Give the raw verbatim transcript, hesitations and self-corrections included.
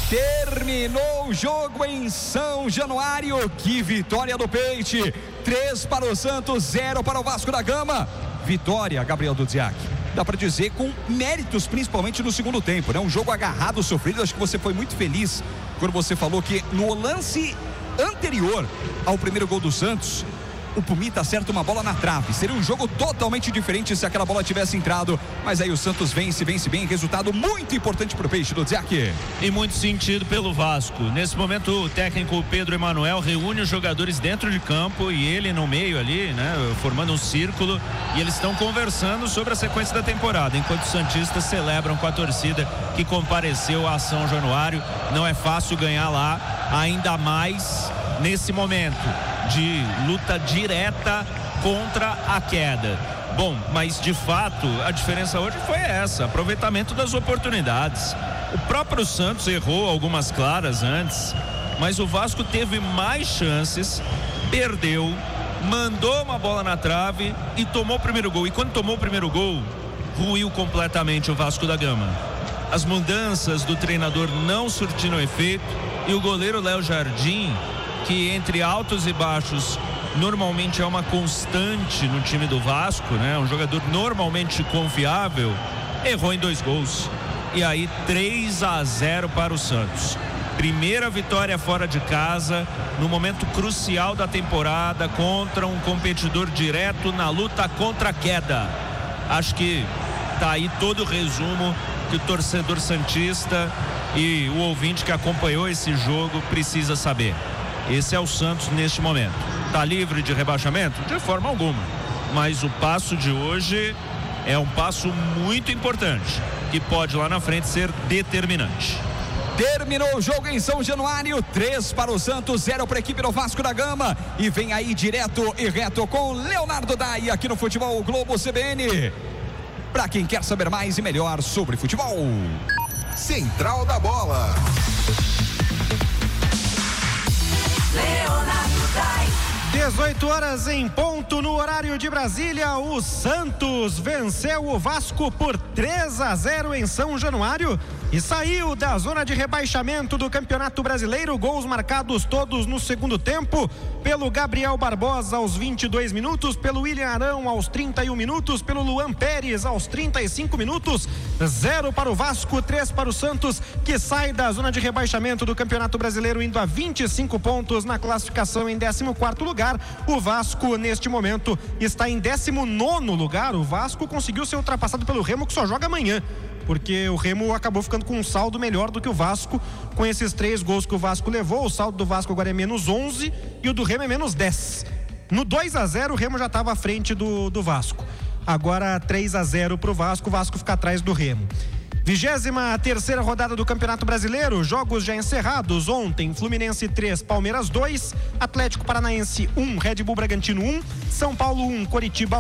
Terminou o jogo em São Januário. Que vitória do Peixe. Três para o Santos, zero para o Vasco da Gama. Vitória, Gabriel Dudziak. Dá para dizer com méritos, principalmente no segundo tempo, né? Um jogo agarrado, sofrido. Acho que você foi muito feliz quando você falou que no lance anterior ao primeiro gol do Santos, o Pumita acerta uma bola na trave. Seria um jogo totalmente diferente se aquela bola tivesse entrado. Mas aí o Santos vence, vence bem. Resultado muito importante para o Peixe, do Dudziak. E muito sentido pelo Vasco. Nesse momento o técnico Pedro Emanuel reúne os jogadores dentro de campo e ele no meio ali, né, formando um círculo, e eles estão conversando sobre a sequência da temporada, enquanto os santistas celebram com a torcida que compareceu a São Januário. Não é fácil ganhar lá, ainda mais nesse momento de luta direta contra a queda. Bom, mas de fato a diferença hoje foi essa, aproveitamento das oportunidades. O próprio Santos errou algumas claras antes, mas o Vasco teve mais chances, perdeu, mandou uma bola na trave e tomou o primeiro gol. E quando tomou o primeiro gol, ruiu completamente o Vasco da Gama. As mudanças do treinador não surtiram efeito e o goleiro Léo Jardim, que entre altos e baixos normalmente é uma constante no time do Vasco, né? Um jogador normalmente confiável, errou em dois gols. E aí três a zero para o Santos. Primeira vitória fora de casa, no momento crucial da temporada, contra um competidor direto na luta contra a queda. Acho que tá aí todo o resumo que o torcedor santista e o ouvinte que acompanhou esse jogo precisa saber. Esse é o Santos neste momento. Está livre de rebaixamento? De forma alguma. Mas o passo de hoje é um passo muito importante, que pode lá na frente ser determinante. Terminou o jogo em São Januário, três para o Santos, zero para a equipe do Vasco da Gama. E vem aí direto e reto com Leonardo Dai aqui no Futebol Globo C B N. Para quem quer saber mais e melhor sobre futebol. Central da Bola. dezoito horas em ponto no horário de Brasília. O Santos venceu o Vasco por três a zero em São Januário e saiu da zona de rebaixamento do Campeonato Brasileiro. Gols marcados todos no segundo tempo pelo Gabriel Barbosa aos vinte e dois minutos, pelo William Arão aos trinta e um minutos, pelo Luan Pérez aos trinta e cinco minutos. Zero para o Vasco, três para o Santos, que sai da zona de rebaixamento do Campeonato Brasileiro indo a vinte e cinco pontos na classificação em décimo quarto lugar. O Vasco neste momento está em décimo nono lugar. O Vasco conseguiu ser ultrapassado pelo Remo, que só joga amanhã, porque o Remo acabou ficando com um saldo melhor do que o Vasco. Com esses três gols que o Vasco levou, o saldo do Vasco agora é menos onze e o do Remo é menos dez. No dois a zero o Remo já estava à frente do, do Vasco. Agora três a zero para o Vasco, o Vasco fica atrás do Remo. Vigésima terceira rodada do Campeonato Brasileiro, jogos já encerrados. Ontem, Fluminense três, Palmeiras dois, Atlético Paranaense um, Red Bull Bragantino um, São Paulo um, Coritiba